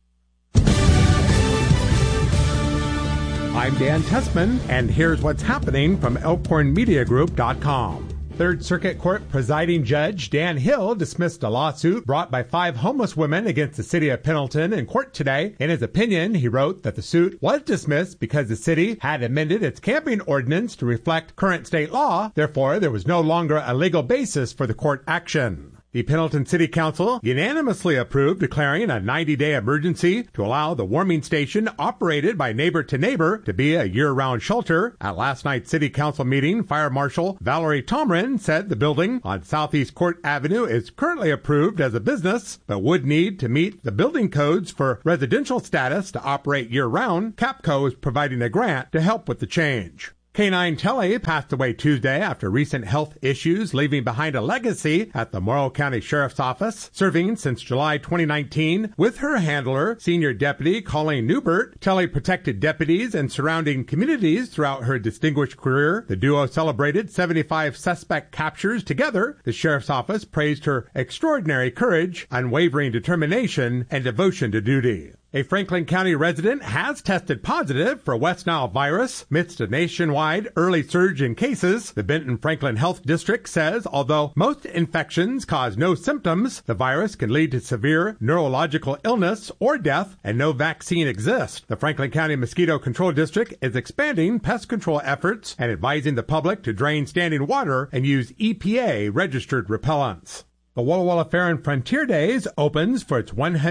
I'm Dan Tessman, and here's what's happening from ElkhornMediaGroup.com. Third Circuit Court presiding judge Dan Hill dismissed a lawsuit brought by 5 homeless women against the city of Pendleton in court today. In his opinion, he wrote that the suit was dismissed because the city had amended its camping ordinance to reflect current state law. Therefore, there was no longer a legal basis for the court action. The Pendleton City Council unanimously approved declaring a 90-day emergency to allow the warming station operated by Neighbor to Neighbor to be a year-round shelter. At last night's City Council meeting, Fire Marshal Valerie Tomrin said the building on Southeast Court Avenue is currently approved as a business, but would need to meet the building codes for residential status to operate year-round. Capco is providing a grant to help with the change. K9 Telly passed away Tuesday after recent health issues, leaving behind a legacy at the Morrow County Sheriff's Office. Serving since July 2019 with her handler, Senior Deputy Colleen Newbert, Telly protected deputies and surrounding communities throughout her distinguished career. The duo celebrated 75 suspect captures together. The Sheriff's Office praised her extraordinary courage, unwavering determination, and devotion to duty. A Franklin County resident has tested positive for West Nile virus amidst a nationwide early surge in cases. The Benton Franklin Health District says although most infections cause no symptoms, the virus can lead to severe neurological illness or death, and no vaccine exists. The Franklin County Mosquito Control District is expanding pest control efforts and advising the public to drain standing water and use EPA-registered repellents. The Walla Walla Fair and Frontier Days opens for its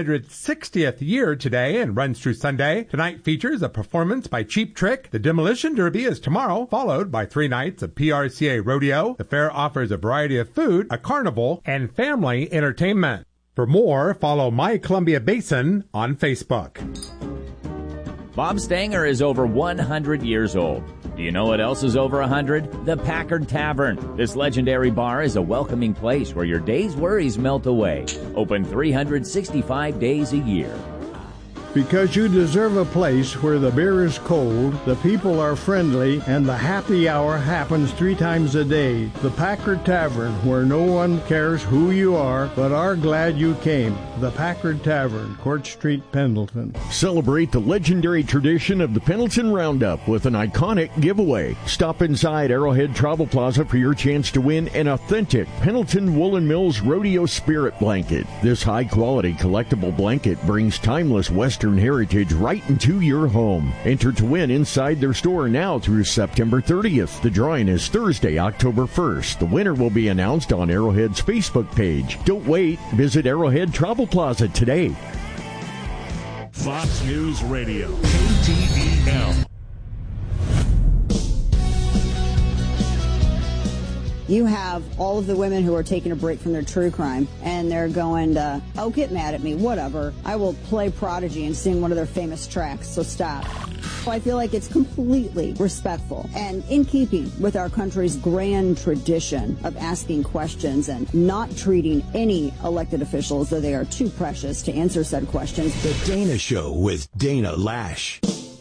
160th year today and runs through Sunday. Tonight features a performance by Cheap Trick. The Demolition Derby is tomorrow, followed by 3 nights of PRCA rodeo. The fair offers a variety of food, a carnival, and family entertainment. For more, follow My Columbia Basin on Facebook. Bob Stanger is over 100 years old. Do you know what else is over 100? The Packard Tavern. This legendary bar is a welcoming place where your day's worries melt away. Open 365 days a year. Because you deserve a place where the beer is cold, the people are friendly, and the happy hour happens 3 times a day. The Packard Tavern, where no one cares who you are, but are glad you came. The Packard Tavern, Court Street, Pendleton. Celebrate the legendary tradition of the Pendleton Roundup with an iconic giveaway. Stop inside Arrowhead Travel Plaza for your chance to win an authentic Pendleton Woolen Mills Rodeo Spirit Blanket. This high-quality collectible blanket brings timeless Western Western heritage right into your home. Enter to win inside their store now through September 30th. The drawing is Thursday, October 1st. The winner will be announced on Arrowhead's Facebook page. Don't wait. Visit Arrowhead Travel Plaza today. Fox News Radio, KTEL. You have all of the women who are taking a break from their true crime, and they're going to, oh, get mad at me, whatever. I will play Prodigy and sing one of their famous tracks, so stop. I feel like it's completely respectful and in keeping with our country's grand tradition of asking questions and not treating any elected officials though they are too precious to answer said questions. The Dana Show with Dana Lash.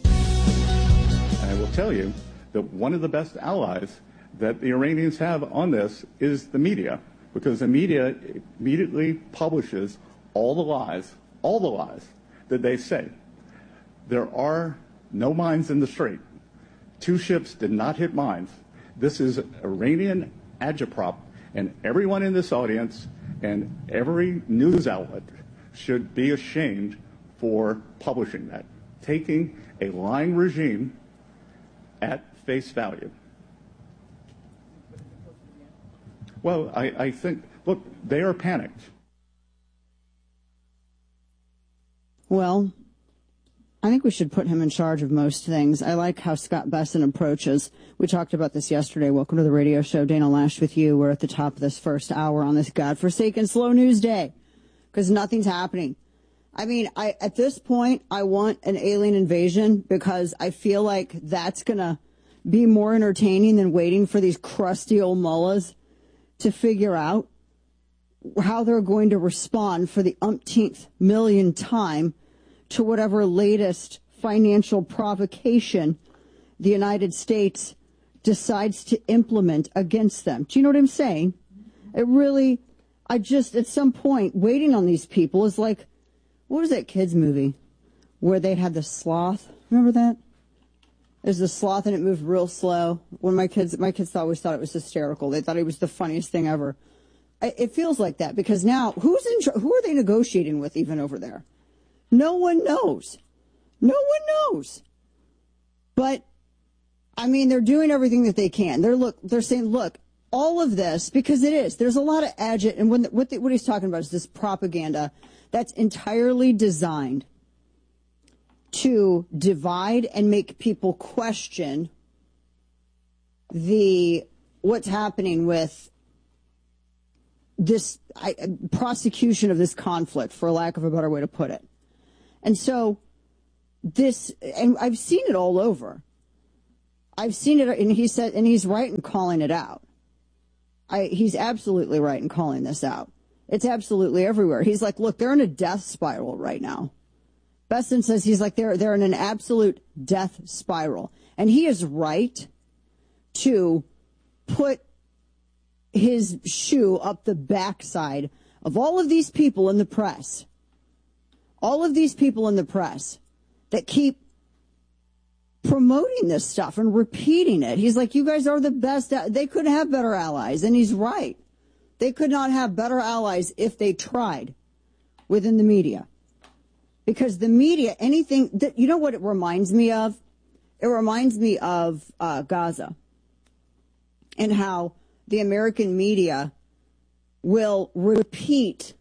I will tell you that one of the best allies that the Iranians have on this is the media, because the media immediately publishes all the lies that they say. There are no mines in the Strait. 2 ships did not hit mines. This is Iranian agitprop, and everyone in this audience and every news outlet should be ashamed for publishing that, taking a lying regime at face value. Well, I think, look, they are panicked. Well, I think we should put him in charge of most things. I like how Scott Besson approaches. We talked about this yesterday. Welcome to the radio show. Dana Lash with you. We're at the top of this first hour on this godforsaken slow news day because nothing's happening. I mean, at this point, I want an alien invasion because I feel like that's going to be more entertaining than waiting for these crusty old mullahs to figure out how they're going to respond for the umpteenth million time to whatever latest financial provocation the United States decides to implement against them. Do you know what I'm saying? At some point, waiting on these people is like, what was that kids movie where they had the sloth? Remember that? There's the sloth and it moved real slow. When my kids always thought it was hysterical. They thought it was the funniest thing ever. It feels like that because now who are they negotiating with even over there? No one knows. No one knows. But I mean, they're doing everything that they can. They're saying, look, all of this, because it is. There's a lot of and what he's talking about is this propaganda that's entirely designed to divide and make people question what's happening with this prosecution of this conflict, for lack of a better way to put it. And so and I've seen it all over. I've seen it, and he said, and he's right in calling it out. He's absolutely right in calling this out. It's absolutely everywhere. He's like, look, they're in a death spiral right now. Besson says he's like, they're in an absolute death spiral. And he is right to put his shoe up the backside of all of these people in the press. All of these people in the press that keep promoting this stuff and repeating it. He's like, you guys are the best. They could have better allies. And he's right. They could not have better allies if they tried within the media. Because the media, anything that, you know what it reminds me of? It reminds me of Gaza and how the American media will repeat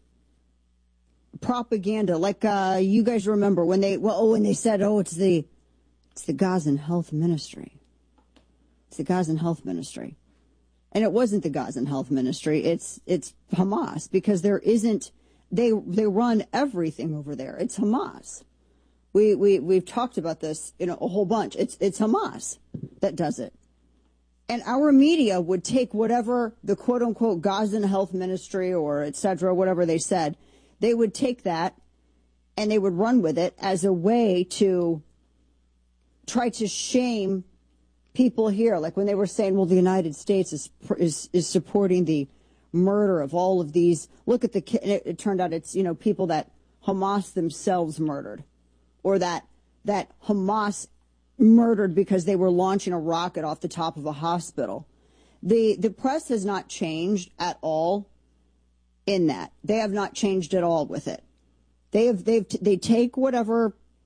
propaganda. Like you guys remember when they said, it's the Gazan Health Ministry. It's the Gazan Health Ministry. And it wasn't the Gazan Health Ministry. It's Hamas, because there isn't. They run everything over there. It's Hamas. We've talked about this, a whole bunch. It's Hamas that does it. And our media would take whatever the quote unquote Gazan Health Ministry or et cetera, whatever they said, they would take that and they would run with it as a way to try to shame people here. Like when they were saying, well, the United States is supporting the murder of all of these. Look at it turned out it's, people that Hamas themselves murdered, or that Hamas murdered because they were launching a rocket off the top of a hospital. The press has not changed at all in that. They have not changed at all with it. They take whatever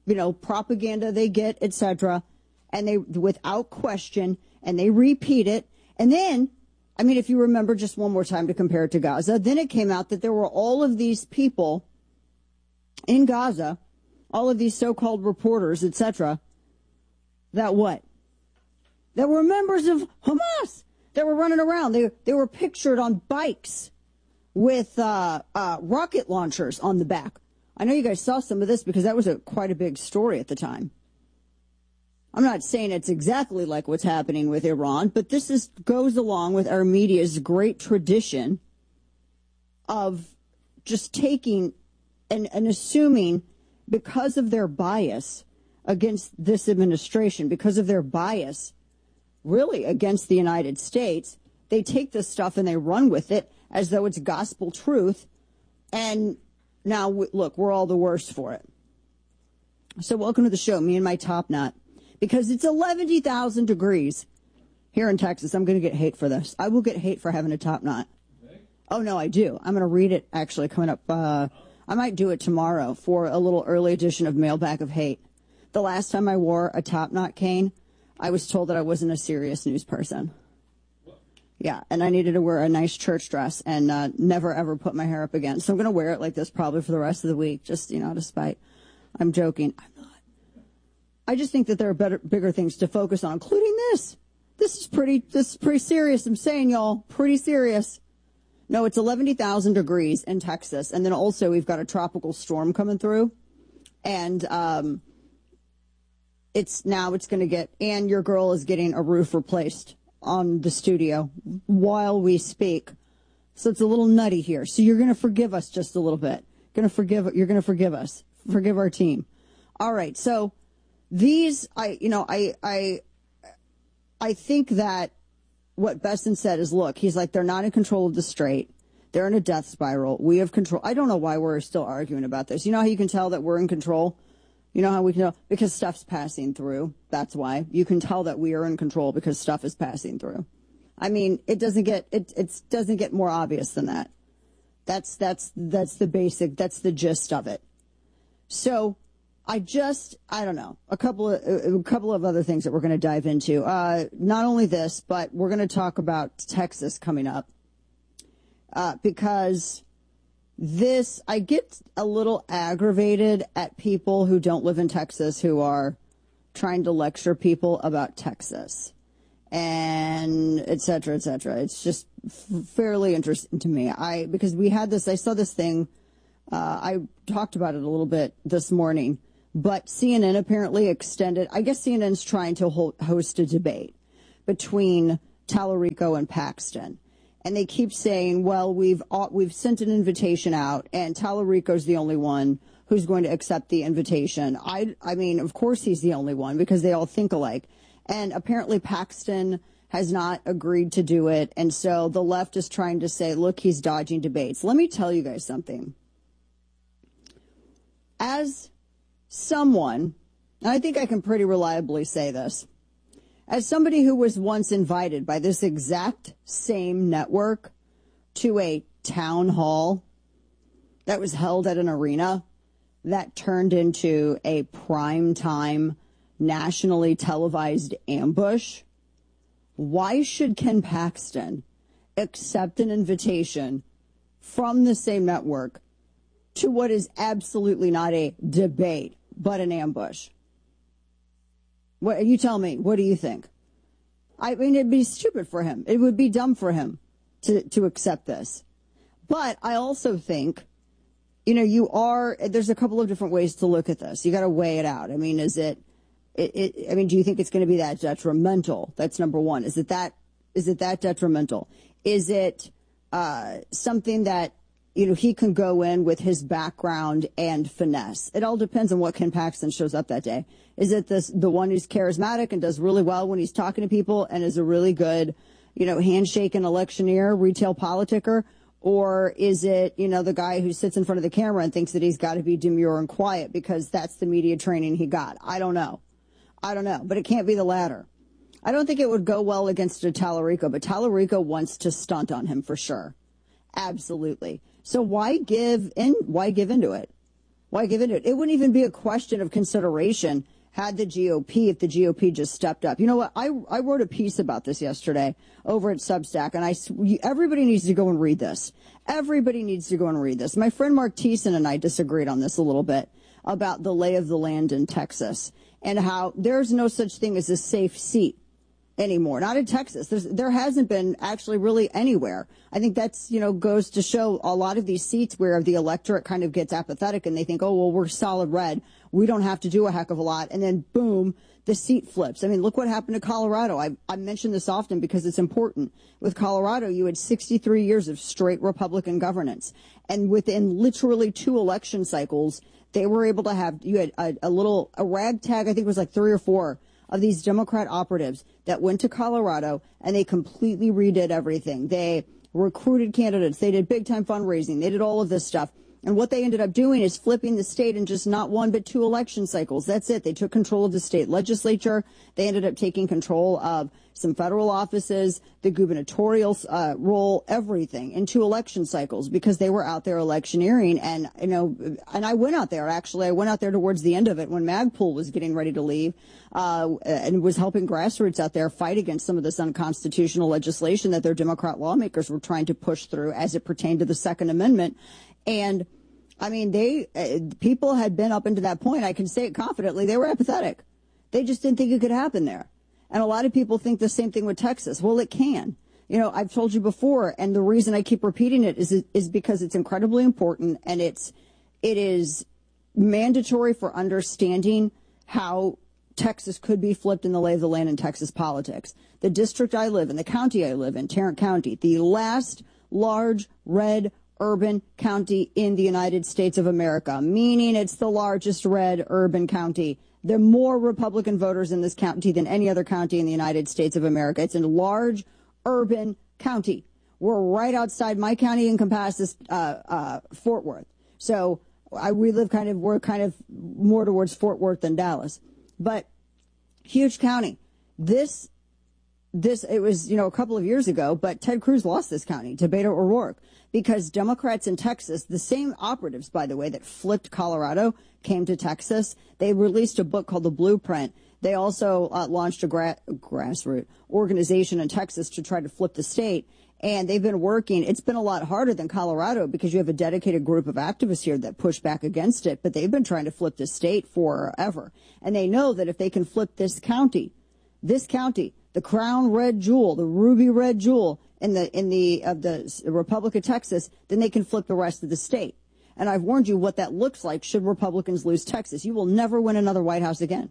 propaganda they get, etc., and they, without question, and they repeat it. And then, I mean, if you remember, just one more time to compare it to Gaza, then it came out that there were all of these people in Gaza, all of these so-called reporters, etc., that what? That were members of Hamas, that were running around. They were pictured on bikes with rocket launchers on the back. I know you guys saw some of this because that was quite a big story at the time. I'm not saying it's exactly like what's happening with Iran, but this goes along with our media's great tradition of just taking and assuming, because of their bias against this administration, because of their bias really against the United States, they take this stuff and they run with it as though it's gospel truth. And now, look, we're all the worst for it. So welcome to the show, me and my top knot. Because it's 11,000 degrees here in Texas. I'm going to get hate for this. I will get hate for having a top knot. Okay. Oh, no, I do. I'm going to read it, actually, coming up. I might do it tomorrow for a little early edition of Mailbag of Hate. The last time I wore a top knot cane, I was told that I wasn't a serious news person. Yeah, and I needed to wear a nice church dress and never, ever put my hair up again. So I'm going to wear it like this probably for the rest of the week, just, to spite. I'm joking. I'm not. I just think that there are bigger things to focus on, including this. This is pretty serious. I'm saying, y'all, pretty serious. No, it's 11,000 degrees in Texas. And then also we've got a tropical storm coming through. And it's going to get, and your girl is getting a roof replaced on the studio while we speak. So it's a little nutty here. So you're going to forgive us just a little bit. You're going to forgive us. Forgive our team. All right. So these, I think that what Besson said is, look, he's like, they're not in control of the strait. They're in a death spiral. We have control. I don't know why we're still arguing about this. You know how you can tell that we're in control? You know how we can tell? Because stuff's passing through. That's why. You can tell that we are in control because stuff is passing through. I mean, it doesn't get more obvious than that. That's the basic, that's the gist of it. So I don't know, a couple of other things that we're going to dive into. Not only this, but we're going to talk about Texas coming up. Because I get a little aggravated at people who don't live in Texas who are trying to lecture people about Texas and et cetera, et cetera. It's just fairly interesting to me. Because I saw this thing, I talked about it a little bit this morning, but CNN apparently extended, I guess CNN's trying to host a debate between Tallarico and Paxton. And they keep saying, well, we've sent an invitation out, and Tallarico's the only one who's going to accept the invitation. I mean, of course he's the only one because they all think alike. And apparently Paxton has not agreed to do it. And so the left is trying to say, look, he's dodging debates. Let me tell you guys something. As someone, and I think I can pretty reliably say this, as somebody who was once invited by this exact same network to a town hall that was held at an arena that turned into a primetime, nationally televised ambush, why should Ken Paxton accept an invitation from the same network to what is absolutely not a debate, but an ambush? What, you tell me, what do you think? I mean, it'd be stupid for him. It would be dumb for him to accept this. But I also think, there's a couple of different ways to look at this. You got to weigh it out. I mean, do you think it's going to be that detrimental? That's number one. Is it that detrimental? Is it something that, he can go in with his background and finesse? It all depends on what Ken Paxton shows up that day. Is it the one who's charismatic and does really well when he's talking to people and is a really good, handshaking electioneer, retail politicker? Or is it, the guy who sits in front of the camera and thinks that he's got to be demure and quiet because that's the media training he got? I don't know. But it can't be the latter. I don't think it would go well against a Tallarico, but Tallarico wants to stunt on him for sure. Absolutely. So why give into it? Why give it? It wouldn't even be a question of consideration had the GOP, if the GOP just stepped up. You know what? I wrote a piece about this yesterday over at Substack, and everybody needs to go and read this. Everybody needs to go and read this. My friend Mark Thiessen and I disagreed on this a little bit about the lay of the land in Texas and how there's no such thing as a safe seat anymore. Not in Texas. There hasn't been actually really anywhere. I think that's, goes to show a lot of these seats where the electorate kind of gets apathetic and they think, oh, well, we're solid red. We don't have to do a heck of a lot. And then boom, the seat flips. I mean, look what happened to Colorado. I mention this often because it's important. With Colorado, you had 63 years of straight Republican governance. And within literally 2 election cycles, they were able to have, you had a ragtag, I think it was like 3 or 4 of these Democrat operatives that went to Colorado and they completely redid everything. They recruited candidates. They did big time fundraising. They did all of this stuff. And what they ended up doing is flipping the state in just not 1, but 2 election cycles. That's it. They took control of the state legislature. They ended up taking control of some federal offices, the gubernatorial role, everything in 2 election cycles because they were out there electioneering. And, and I went out there, actually. I went out there towards the end of it when Magpul was getting ready to leave and was helping grassroots out there fight against some of this unconstitutional legislation that their Democrat lawmakers were trying to push through as it pertained to the Second Amendment. And I mean, people had been up into that point. I can say it confidently. They were apathetic. They just didn't think it could happen there. And a lot of people think the same thing with Texas. Well, it can. I've told you before, and the reason I keep repeating it is because it's incredibly important, and it is mandatory for understanding how Texas could be flipped in the lay of the land in Texas politics. The district I live in, the county I live in, Tarrant County, the last large red urban county in the United States of America, meaning it's the largest red urban county. There are more Republican voters in this county than any other county in the United States of America. It's a large urban county. We're right outside my county encompasses Fort Worth. So we're kind of more towards Fort Worth than Dallas, but huge county. This it was, a couple of years ago, but Ted Cruz lost this county to Beto O'Rourke because Democrats in Texas, the same operatives, by the way, that flipped Colorado, came to Texas. They released a book called The Blueprint. They also launched a grassroots organization in Texas to try to flip the state. And they've been working. It's been a lot harder than Colorado because you have a dedicated group of activists here that push back against it. But they've been trying to flip the state forever. And they know that if they can flip this county, the crown red jewel, the ruby red jewel in the Republic of Texas, then they can flip the rest of the state. And I've warned you what that looks like should Republicans lose Texas. You will never win another White House again.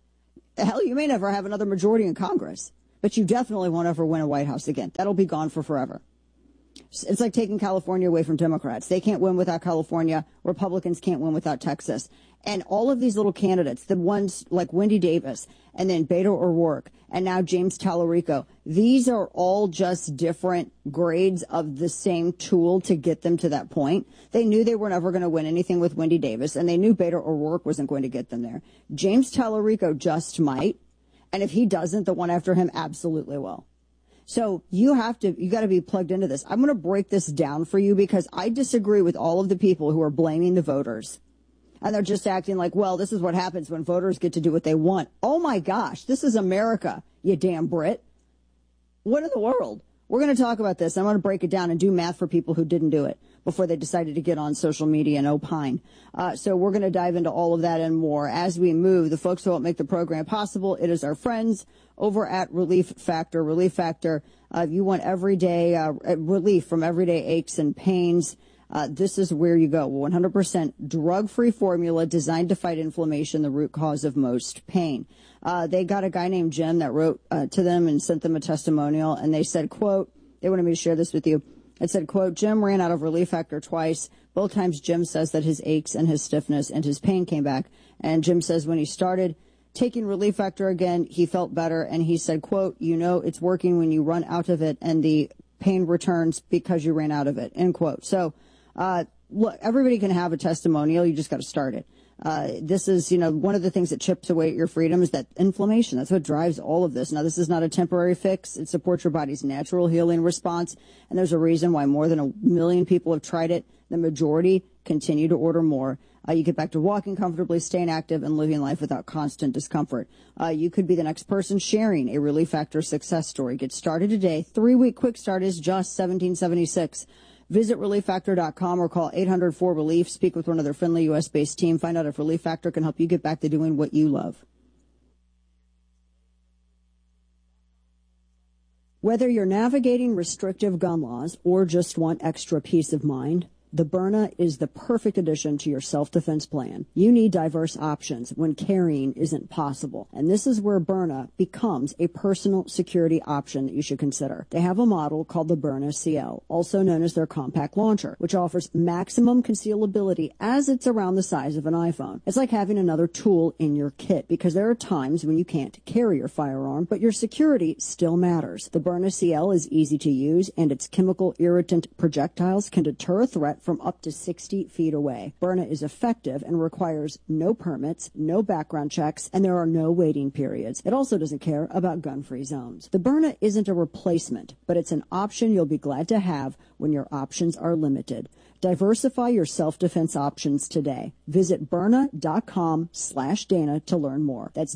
Hell, you may never have another majority in Congress, but you definitely won't ever win a White House again. That'll be gone for forever. It's like taking California away from Democrats. They can't win without California. Republicans can't win without Texas. And all of these little candidates, the ones like Wendy Davis and then Beto O'Rourke and now James Tallarico, these are all just different grades of the same tool to get them to that point. They knew they were never going to win anything with Wendy Davis, and they knew Beto O'Rourke wasn't going to get them there. James Tallarico just might. And if he doesn't, the one after him absolutely will. So you got to be plugged into this. I'm going to break this down for you because I disagree with all of the people who are blaming the voters. And they're just acting like, well, this is what happens when voters get to do what they want. Oh, my gosh, this is America, you damn Brit. What in the world? We're going to talk about this. I'm going to break it down and do math for people who didn't do it before they decided to get on social media and opine. So we're going to dive into all of that and more as we move. The folks who help make the program possible, it is our friends over at Relief Factor. Relief Factor, if you want everyday relief from everyday aches and pains, this is where you go. 100% drug-free formula designed to fight inflammation, the root cause of most pain. They got a guy named Jim that wrote to them and sent them a testimonial, and they said, quote, they wanted me to share this with you. It said, quote, Jim ran out of Relief Factor twice. Both times Jim says that his aches and his stiffness and his pain came back. And Jim says when he started taking Relief Factor again, he felt better. And he said, quote, it's working when you run out of it and the pain returns because you ran out of it, end quote. So, look, everybody can have a testimonial. You just got to start it. This is, one of the things that chips away at your freedom is that inflammation. That's what drives all of this. Now, this is not a temporary fix. It supports your body's natural healing response. And there's a reason why more than 1 million people have tried it. The majority continue to order more. You get back to walking comfortably, staying active, and living life without constant discomfort. You could be the next person sharing a Relief Factor success story. Get started today. 3-week quick start is just $17.76. Visit ReliefFactor.com or call 800-4RELIEF. Speak with one of their friendly U.S.-based team. Find out if Relief Factor can help you get back to doing what you love. Whether you're navigating restrictive gun laws or just want extra peace of mind, the Byrna is the perfect addition to your self-defense plan. You need diverse options when carrying isn't possible. And this is where Byrna becomes a personal security option that you should consider. They have a model called the Byrna CL, also known as their compact launcher, which offers maximum concealability as it's around the size of an iPhone. It's like having another tool in your kit, because there are times when you can't carry your firearm, but your security still matters. The Byrna CL is easy to use, and its chemical irritant projectiles can deter a threat from up to 60 feet away. Byrna is effective and requires no permits, no background checks, and there are no waiting periods. It also doesn't care about gun-free zones. The Byrna isn't a replacement, but it's an option you'll be glad to have when your options are limited. Diversify your self-defense options today. Visit Byrna.com/Dana to learn more. That's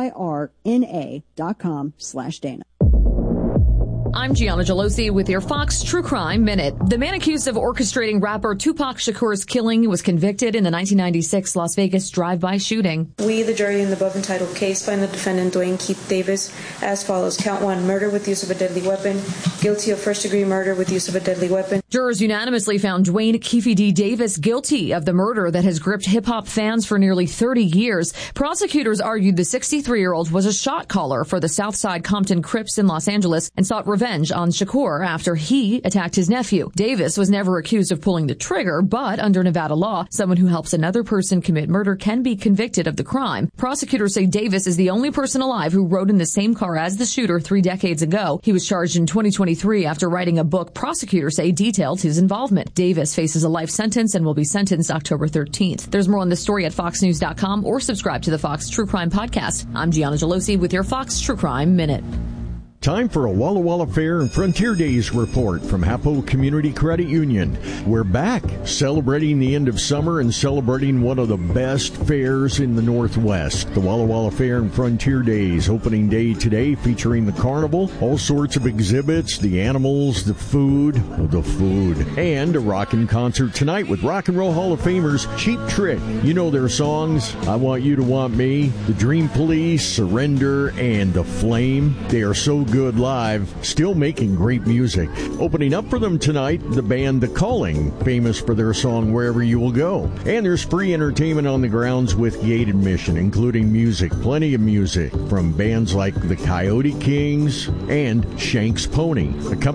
BYRNA.com/Dana. I'm Gianna Gelosi with your Fox True Crime Minute. The man accused of orchestrating rapper Tupac Shakur's killing was convicted in the 1996 Las Vegas drive-by shooting. We, the jury in the above entitled case, find the defendant Dwayne Keith Davis as follows. Count 1, murder with use of a deadly weapon. Guilty of first-degree murder with use of a deadly weapon. Jurors unanimously found Dwayne Keefe D. Davis guilty of the murder that has gripped hip-hop fans for nearly 30 years. Prosecutors argued the 63-year-old was a shot caller for the Southside Compton Crips in Los Angeles and sought revenge on Shakur after he attacked his nephew. Davis was never accused of pulling the trigger, but under Nevada law, someone who helps another person commit murder can be convicted of the crime. Prosecutors say Davis is the only person alive who rode in the same car as the shooter 3 decades ago. He was charged in 2023 after writing a book prosecutors say detailed his involvement. Davis faces a life sentence and will be sentenced October 13th. There's more on this story at foxnews.com or subscribe to the Fox True Crime Podcast. I'm Gianna Gelosi with your Fox True Crime Minute. Time for a Walla Walla Fair and Frontier Days report from Hapo Community Credit Union. We're back celebrating the end of summer and celebrating one of the best fairs in the Northwest. The Walla Walla Fair and Frontier Days, opening day today, featuring the carnival, all sorts of exhibits, the animals, the food, and a rockin' concert tonight with Rock and Roll Hall of Famers Cheap Trick. You know their songs, I Want You to Want Me, The Dream Police, Surrender, and The Flame. They are so good live, still making great music. Opening up for them tonight, the band The Calling, famous for their song Wherever You Will Go. And there's free entertainment on the grounds with gate admission, including music, plenty of music from bands like the Coyote Kings and Shank's Pony. Coming